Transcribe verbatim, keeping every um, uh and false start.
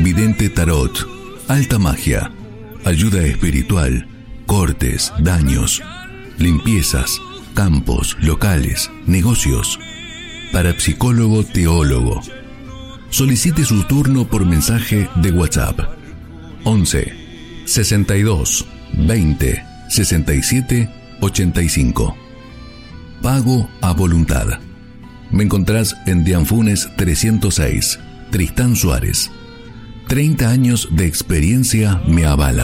vidente tarot, alta magia, ayuda espiritual, cortes, daños, limpiezas, campos, locales, negocios. Parapsicólogo teólogo. Solicite su turno por mensaje de WhatsApp. once, sesenta y dos, veinte, sesenta y siete, ochenta y cinco. Pago a voluntad. Me encontrás en Dianfunes trescientos seis, Tristán Suárez. treinta años de experiencia me avalan.